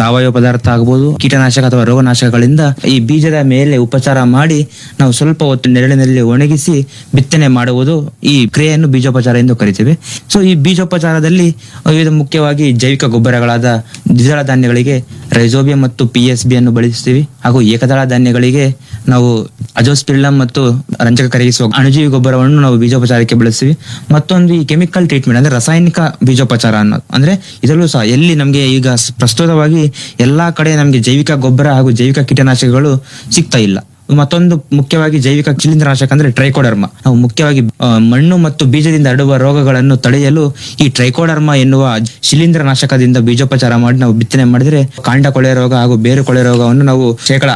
ಸಾವಯವ ಪದಾರ್ಥ ಆಗಬಹುದು, ಕೀಟನಾಶಕ ಅಥವಾ ರೋಗನಾಶಕಗಳಿಂದ ಈ ಬೀಜದ ಮೇಲೆ ಉಪಚಾರ ಮಾಡಿ ನಾವು ಸ್ವಲ್ಪ ಹೊತ್ತು ನೆರಳಿನಲ್ಲಿ ಒಣಗಿಸಿ ಬಿತ್ತನೆ ಮಾಡುವುದು ಈ ಕ್ರಿಯೆಯನ್ನು ಬೀಜೋಪಚಾರ ಎಂದು ಕರಿತೇವೆ. ಸೊ ಈ ಬೀಜೋಪಚಾರದಲ್ಲಿ ವಿವಿಧ ಮುಖ್ಯವಾಗಿ ಜೈವಿಕ ಗೊಬ್ಬರಗಳಾದ ದ್ವಿದಳ ಧಾನ್ಯಗಳಿಗೆ ರೈಜೋಬಿಯಂ ಮತ್ತು PSB ಅನ್ನು ಬಳಸ್ತೀವಿ. ಹಾಗೂ ಏಕದಳ ಧಾನ್ಯಗಳಿಗೆ ನಾವು ಅಜೋಸ್ಪಿರಿಲ್ಲಂ ಮತ್ತು ರಂಜಕ ಕರಗಿಸುವ ಅಣುಜೀವಿ ಗೊಬ್ಬರವನ್ನು ನಾವು ಬೀಜೋಪಚಾರಕ್ಕೆ ಬಳಸ್ತೀವಿ. ಮತ್ತೊಂದು ಈ ಕೆಮಿಕಲ್ ಟ್ರೀಟ್ಮೆಂಟ್ ಅಂದ್ರೆ ರಾಸಾಯನಿಕ ಬೀಜೋಪಚಾರ ಅನ್ನೋದು ಅಂದ್ರೆ ಇದರಲ್ಲೂ ಸಹ ಎಲ್ಲಿ ನಮಗೆ ಈಗ ಪ್ರಸ್ತುತವಾಗಿ ಎಲ್ಲಾ ಕಡೆ ನಮಗೆ ಜೈವಿಕ ಗೊಬ್ಬರ ಹಾಗೂ ಜೈವಿಕ ಕೀಟನಾಶಕಗಳು ಸಿಗ್ತಾ ಇಲ್ಲ. ಮತ್ತೊಂದು ಮುಖ್ಯವಾಗಿ ಜೈವಿಕ ಶಿಲೀಂಧ್ರನಾಶಕ ಅಂದ್ರೆ ಟ್ರೈಕೋಡರ್ಮಾ. ನಾವು ಮುಖ್ಯವಾಗಿ ಮಣ್ಣು ಮತ್ತು ಬೀಜದಿಂದ ಹರಡುವ ರೋಗಗಳನ್ನು ತಡೆಯಲು ಈ ಟ್ರೈಕೋಡರ್ಮಾ ಎನ್ನುವ ಶಿಲೀಂಧ್ರನಾಶಕದಿಂದ ಬೀಜೋಪಚಾರ ಮಾಡಿ ನಾವು ಬಿತ್ತನೆ ಮಾಡಿದ್ರೆ ಕಾಂಡ ಕೊಳೆ ರೋಗ ಹಾಗೂ ಬೇರು ಕೊಳೆ ರೋಗವನ್ನು ನಾವು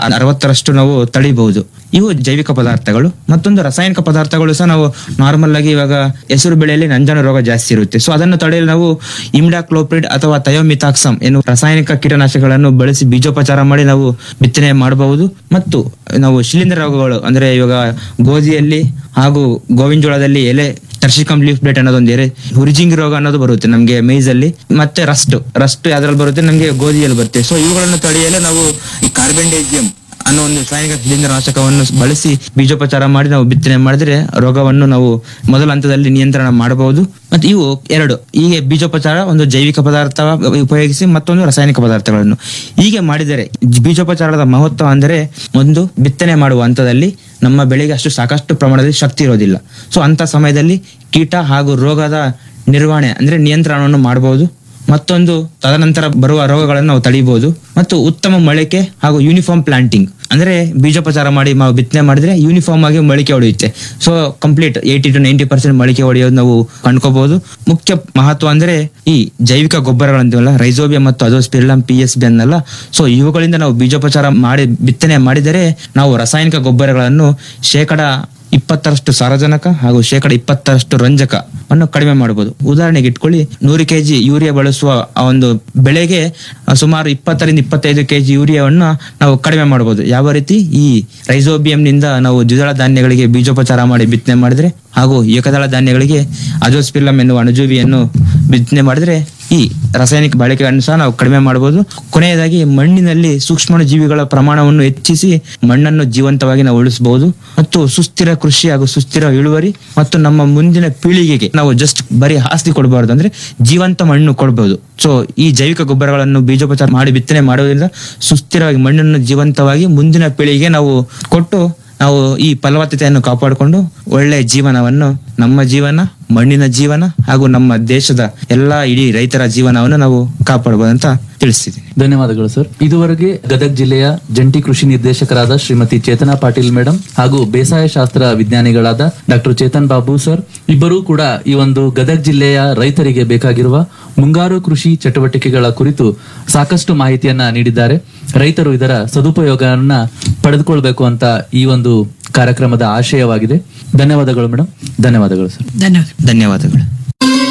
60% ನಾವು ತಡೆಯಬಹುದು. ಇವು ಜೈವಿಕ ಪದಾರ್ಥಗಳು. ಮತ್ತೊಂದು ರಾಸಾಯನಿಕ ಪದಾರ್ಥಗಳು ಸಹ ನಾವು ನಾರ್ಮಲ್ ಆಗಿ ಇವಾಗ ಹೆಸರು ಬೆಳೆಯಲ್ಲಿ ನಂಜಾನು ರೋಗ ಜಾಸ್ತಿ ಇರುತ್ತೆ. ಸೊ ಅದನ್ನು ತಡೆಯಲು ನಾವು ಇಮ್ಡಾಕ್ಲೋಪ್ರಿಡ್ ಅಥವಾ ಥಯೋಮಿಥಾಕ್ಸಮ್ ಎನ್ನುವ ರಾಸಾಯನಿಕ ಕೀಟನಾಶಕಗಳನ್ನು ಬಳಸಿ ಬೀಜೋಪಚಾರ ಮಾಡಿ ನಾವು ಬಿತ್ತನೆ ಮಾಡಬಹುದು. ಮತ್ತು ನಾವು ಶಿಲೀಂಧ್ರ ರೋಗಗಳು ಅಂದ್ರೆ ಇವಾಗ ಗೋಧಿಯಲ್ಲಿ ಹಾಗೂ ಗೋವಿನ ಜೋಳದಲ್ಲಿ ಎಲೆ ಟರ್ಸಿಕಮ್ ಲೀಫ್ ಬ್ಲೈಟ್ ಅನ್ನೋದೊಂದು ಹುರಿಜಿಂಗ್ ರೋಗ ಅನ್ನೋದು ಬರುತ್ತೆ ನಮ್ಗೆ ಮೇಜ್ ಅಲ್ಲಿ. ಮತ್ತೆ ರಸ್ಟ್ ಯಾವ್ದ್ರಲ್ಲಿ ಬರುತ್ತೆ ನಮ್ಗೆ ಗೋಧಿಯಲ್ಲಿ ಬರುತ್ತೆ. ಸೊ ಇವುಗಳನ್ನು ತಡೆಯಲು ನಾವು ಕಾರ್ಬೆಂಡೇಜಿಯಂ ಅನ್ನೋ ಒಂದು ರಾಸಾಯನಿಕ ಶಿಲೀಂಧ್ರನಾಶಕವನ್ನು ಬಳಸಿ ಬೀಜೋಪಚಾರ ಮಾಡಿ ನಾವು ಬಿತ್ತನೆ ಮಾಡಿದ್ರೆ ರೋಗವನ್ನು ನಾವು ಮೊದಲ ಹಂತದಲ್ಲಿ ನಿಯಂತ್ರಣ ಮಾಡಬಹುದು. ಮತ್ತೆ ಇವು ಎರಡು, ಹೀಗೆ ಬೀಜೋಪಚಾರ ಒಂದು ಜೈವಿಕ ಪದಾರ್ಥ ಉಪಯೋಗಿಸಿ ಮತ್ತೊಂದು ರಾಸಾಯನಿಕ ಪದಾರ್ಥಗಳನ್ನು ಹೀಗೆ ಮಾಡಿದರೆ ಬೀಜೋಪಚಾರದ ಮಹತ್ವ ಅಂದರೆ ಒಂದು ಬಿತ್ತನೆ ಮಾಡುವ ಹಂತದಲ್ಲಿ ನಮ್ಮ ಬೆಳೆಗೆ ಸಾಕಷ್ಟು ಪ್ರಮಾಣದಲ್ಲಿ ಶಕ್ತಿ ಇರೋದಿಲ್ಲ. ಸೊ ಅಂತ ಸಮಯದಲ್ಲಿ ಕೀಟ ಹಾಗೂ ರೋಗದ ನಿರ್ವಹಣೆ ಅಂದ್ರೆ ನಿಯಂತ್ರಣವನ್ನು ಮಾಡಬಹುದು. ಮತ್ತೊಂದು ತದನಂತರ ಬರುವ ರೋಗಗಳನ್ನು ನಾವು ತಡೆಯಬಹುದು. ಮತ್ತು ಉತ್ತಮ ಮೊಳಕೆ ಹಾಗೂ ಯೂನಿಫಾರ್ಮ್ ಪ್ಲಾಂಟಿಂಗ್ ಅಂದ್ರೆ ಬೀಜೋಪಚಾರ ಮಾಡಿ ನಾವು ಬಿತ್ತನೆ ಮಾಡಿದ್ರೆ ಯೂನಿಫಾರ್ಮ್ ಆಗಿ ಮೊಳಕೆ ಹೊಡೆಯುತ್ತೆ. ಸೊ ಕಂಪ್ಲೀಟ್ 80 to 90% ಮೊಳಕೆ ಹೊಡೆಯೋದು ನಾವು ಕಂಡ್ಕೋಬಹುದು. ಮುಖ್ಯ ಮಹತ್ವ ಅಂದ್ರೆ ಈ ಜೈವಿಕ ಗೊಬ್ಬರಗಳಂತೀವಲ್ಲ ರೈಜೋಬಿಯಂ ಮತ್ತು ಅಜೋಸ್ಪಿರಿಲ್ಲಂ PSB ಅನ್ನಲ್ಲ. ಸೊ ಇವುಗಳಿಂದ ನಾವು ಬೀಜೋಪಚಾರ ಮಾಡಿ ಬಿತ್ತನೆ ಮಾಡಿದರೆ ನಾವು ರಾಸಾಯನಿಕ ಗೊಬ್ಬರಗಳನ್ನು 20% ಸಾರಜನಕ ಹಾಗೂ 20% ರಂಜಕವನ್ನು ಕಡಿಮೆ ಮಾಡಬಹುದು. ಉದಾಹರಣೆಗೆ ಇಟ್ಕೊಳ್ಳಿ, 100 kg ಯೂರಿಯಾ ಬಳಸುವ ಆ ಒಂದು ಬೆಳೆಗೆ ಸುಮಾರು 20 ರಿಂದ 25 kg ಯೂರಿಯಾವನ್ನು ನಾವು ಕಡಿಮೆ ಮಾಡಬಹುದು. ಯಾವ ರೀತಿ ಈ ರೈಜೋಬಿಯಂ ನಿಂದ ನಾವು ದ್ವಿದಳ ಧಾನ್ಯಗಳಿಗೆ ಬೀಜೋಪಚಾರ ಮಾಡಿ ಬಿತ್ತನೆ ಮಾಡಿದ್ರೆ ಹಾಗೂ ಏಕದಳ ಧಾನ್ಯಗಳಿಗೆ ಅಜೋಸ್ಪಿರಿಲ್ಲಂ ಎನ್ನುವ ಅಣುಜೀವಿಯನ್ನು ಬಿತ್ತನೆ ಮಾಡಿದ್ರೆ ಈ ರಾಸಾಯನಿಕ ಬಳಕೆಯನ್ನು ಸಹ ನಾವು ಕಡಿಮೆ ಮಾಡಬಹುದು. ಕೊನೆಯದಾಗಿ ಮಣ್ಣಿನಲ್ಲಿ ಸೂಕ್ಷ್ಮಾಣು ಜೀವಿಗಳ ಪ್ರಮಾಣವನ್ನು ಹೆಚ್ಚಿಸಿ ಮಣ್ಣನ್ನು ಜೀವಂತವಾಗಿ ನಾವು ಉಳಿಸಬಹುದು. ಮತ್ತು ಸುಸ್ಥಿರ ಕೃಷಿ ಹಾಗೂ ಸುಸ್ಥಿರ ಇಳುವರಿ ಮತ್ತು ನಮ್ಮ ಮುಂದಿನ ಪೀಳಿಗೆಗೆ ನಾವು ಜಸ್ಟ್ ಬರೀ ಆಸ್ತಿ ಕೊಡಬಾರದು, ಅಂದ್ರೆ ಜೀವಂತ ಮಣ್ಣು ಕೊಡಬಹುದು. ಸೊ ಈ ಜೈವಿಕ ಗೊಬ್ಬರಗಳನ್ನು ಬೀಜೋಪಚಾರ ಮಾಡಿ ಬಿತ್ತನೆ ಮಾಡೋದ್ರಿಂದ ಸುಸ್ಥಿರವಾಗಿ ಮಣ್ಣನ್ನು ಜೀವಂತವಾಗಿ ಮುಂದಿನ ಪೀಳಿಗೆಗೆ ನಾವು ಕೊಟ್ಟು ನಾವು ಈ ಫಲವತ್ತತೆಯನ್ನು ಕಾಪಾಡಿಕೊಂಡು ಒಳ್ಳೆಯ ಜೀವನವನ್ನು, ನಮ್ಮ ಜೀವನ, ಮಣ್ಣಿನ ಜೀವನ ಹಾಗೂ ನಮ್ಮ ದೇಶದ ಎಲ್ಲಾ ಇಡೀ ರೈತರ ಜೀವನವನ್ನು ನಾವು ಕಾಪಾಡಬಹುದು ಅಂತ ತಿಳಿಸ್ತಿದ್ದೀನಿ. ಧನ್ಯವಾದಗಳು ಸರ್. ಇದುವರೆಗೆ ಗದಗ ಜಿಲ್ಲೆಯ ಜಂಟಿ ಕೃಷಿ ನಿರ್ದೇಶಕರಾದ ಶ್ರೀಮತಿ ಚೇತನಾ ಪಾಟೀಲ್ ಮೇಡಮ್ ಹಾಗೂ ಬೇಸಾಯ ಶಾಸ್ತ್ರ ವಿಜ್ಞಾನಿಗಳಾದ ಡಾಕ್ಟರ್ ಚೇತನ್ ಬಾಬು ಸರ್ ಇಬ್ಬರೂ ಕೂಡ ಈ ಒಂದು ಗದಗ ಜಿಲ್ಲೆಯ ರೈತರಿಗೆ ಬೇಕಾಗಿರುವ ಮುಂಗಾರು ಕೃಷಿ ಚಟುವಟಿಕೆಗಳ ಕುರಿತು ಸಾಕಷ್ಟು ಮಾಹಿತಿಯನ್ನ ನೀಡಿದ್ದಾರೆ. ರೈತರು ಇದರ ಸದುಪಯೋಗವನ್ನ ಪಡೆದುಕೊಳ್ಬೇಕು ಅಂತ ಈ ಒಂದು ಕಾರ್ಯಕ್ರಮದ ಆಶಯವಾಗಿದೆ. ಧನ್ಯವಾದಗಳು ಮೇಡಮ್. ಧನ್ಯವಾದಗಳು ಸರ್. ಧನ್ಯವಾದಗಳು.